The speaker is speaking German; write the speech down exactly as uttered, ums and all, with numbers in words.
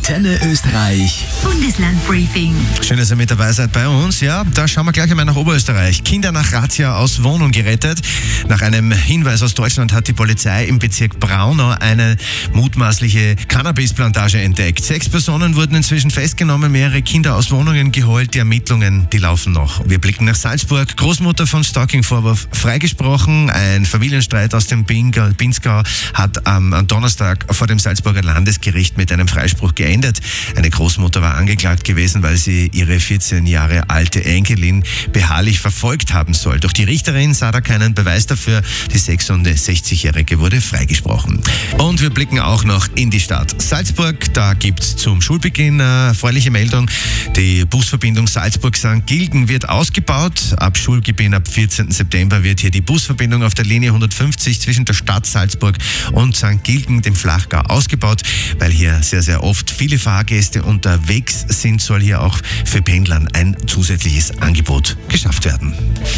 Antenne Österreich Bundeslandbriefing. Schön, dass ihr mit dabei seid bei uns. Ja, da schauen wir gleich einmal nach Oberösterreich. Kinder nach Razzia aus Wohnung gerettet. Nach einem Hinweis aus Deutschland hat die Polizei im Bezirk Braunau eine mutmaßliche Cannabisplantage entdeckt. Sechs Personen wurden inzwischen festgenommen, mehrere Kinder aus Wohnungen geholt. Die Ermittlungen, die laufen noch. Wir blicken nach Salzburg. Großmutter von Stalking-Vorwurf freigesprochen. Ein Familienstreit aus dem Pinzgau hat am Donnerstag vor dem Salzburger Landesgericht mit einem Freispruch geendet. Eine Großmutter war angeklagt gewesen, weil sie ihre vierzehn Jahre alte Enkelin beharrlich verfolgt haben soll. Doch die Richterin sah da keinen Beweis dafür. Die sechsundsechzigjährige wurde freigesprochen. Und wir blicken auch noch in die Stadt Salzburg. Da gibt's zum Schulbeginn eine erfreuliche Meldung. Die Busverbindung Salzburg-Sankt Gilgen wird ausgebaut. Ab Schulbeginn, ab vierzehnten September, wird hier die Busverbindung auf der Linie hundertfünfzig zwischen der Stadt Salzburg und Sankt Gilgen, dem Flachgau, ausgebaut. Weil hier sehr, sehr oft viele Fahrgäste unterwegs sind, soll hier auch für Pendlern ein zusätzliches Angebot geschafft werden.